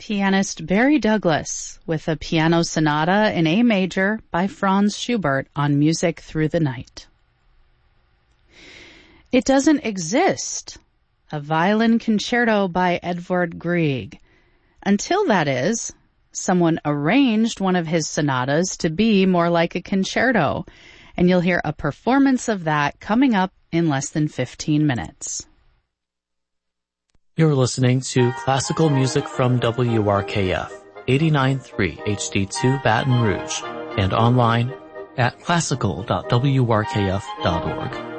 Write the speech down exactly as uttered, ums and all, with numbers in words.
pianist Barry Douglas with a piano sonata in A major by Franz Schubert on Music Through the Night. It Doesn't Exist, a violin concerto by Edvard Grieg, until, that is, someone arranged one of his sonatas to be more like a concerto, and you'll hear a performance of that coming up in less than fifteen minutes. You're listening to classical music from W R K F, eighty-nine point three H D two Baton Rouge, and online at classical dot w r k f dot org.